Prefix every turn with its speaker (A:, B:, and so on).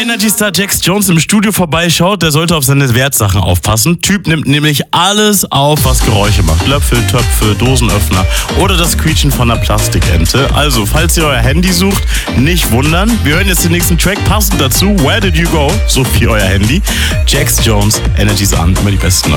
A: Energy-Star Jax Jones im Studio vorbeischaut, der sollte auf seine Wertsachen aufpassen. Typ nimmt nämlich alles auf, was Geräusche macht. Löffel, Töpfe, Dosenöffner oder das Quietschen von einer Plastikente. Also, falls ihr euer Handy sucht, nicht wundern. Wir hören jetzt den nächsten Track passend dazu. Where Did You Go? So wie euer Handy. Jax Jones, Energy's an, immer die besten